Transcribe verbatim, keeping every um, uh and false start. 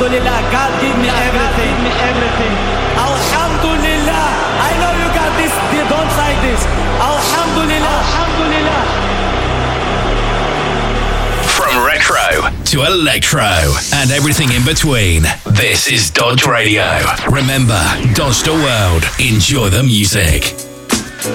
Alhamdulillah, God give me everything. Give me everything. Alhamdulillah. I know you got this. Don't say this. Alhamdulillah. Alhamdulillah. From retro to electro and everything in between, this is Dodge Radio. Remember, Dodge the world. Enjoy the music.